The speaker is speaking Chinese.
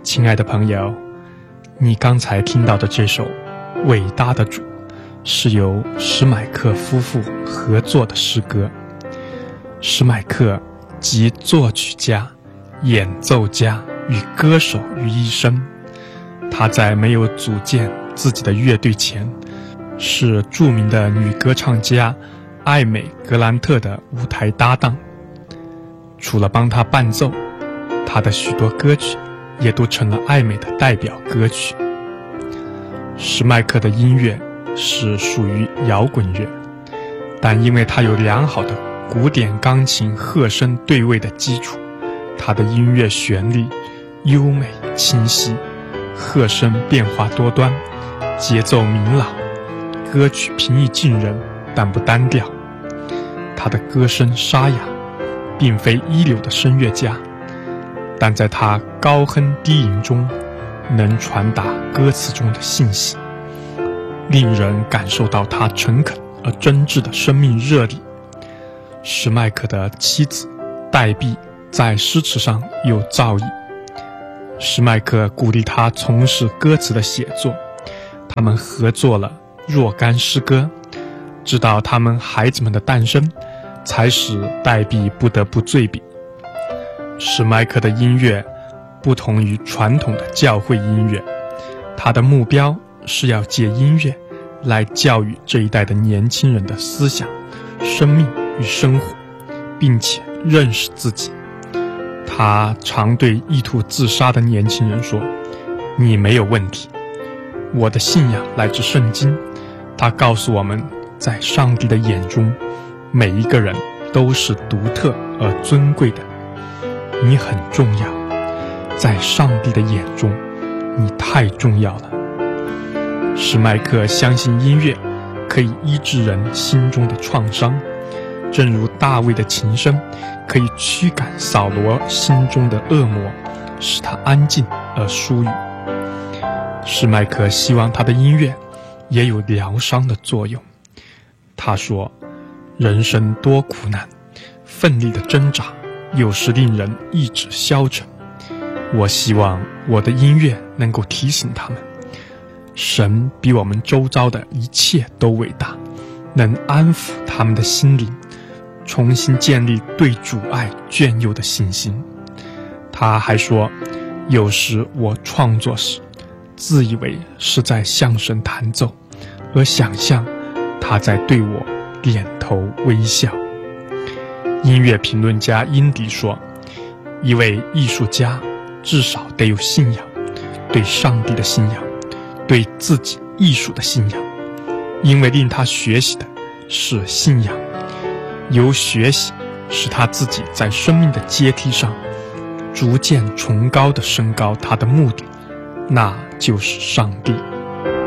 亲爱的朋友，你刚才听到的这首《伟大的主》是由史迈克夫妇合作的诗歌。史迈克集作曲家、演奏家与歌手于一身。他在没有组建自己的乐队前，是著名的女歌唱家艾美·格兰特的舞台搭档。除了帮他伴奏，他的许多歌曲也都成了艾美的代表歌曲。史迈克的音乐是属于摇滚乐，但因为他有良好的古典钢琴和声对位的基础，他的音乐旋律优美清晰，和声变化多端，节奏明朗，歌曲平易近人但不单调。他的歌声沙哑，并非一流的声乐家，但在他高哼低吟中能传达歌词中的信息，令人感受到他诚恳而真挚的生命热力。史迈克的妻子黛碧在诗词上有造诣，史迈克鼓励他从事歌词的写作，他们合作了若干诗歌，直到他们孩子们的诞生，才使黛碧不得不醉笔。史迈克的音乐不同于传统的教会音乐，他的目标是要借音乐来教育这一代的年轻人的思想、生命与生活，并且认识自己。他常对意图自杀的年轻人说：你没有问题，我的信仰来自圣经，他告诉我们，在上帝的眼中，每一个人都是独特而尊贵的。你很重要，在上帝的眼中，你太重要了。史迈克相信音乐可以医治人心中的创伤，正如大卫的琴声可以驱赶扫罗心中的恶魔，使他安静而疏语。史迈克希望他的音乐也有疗伤的作用。他说，人生多苦难，奋力的挣扎有时令人意志消沉。我希望我的音乐能够提醒他们，神比我们周遭的一切都伟大，能安抚他们的心灵，重新建立对主爱眷佑的信心。他还说，有时我创作时自以为是在向神弹奏，而想象他在对我点头微笑。音乐评论家英迪说，一位艺术家至少得有信仰，对上帝的信仰，对自己艺术的信仰，因为令他学习的是信仰，由学习使他自己在生命的阶梯上逐渐崇高地升高他的目的，那就是上帝。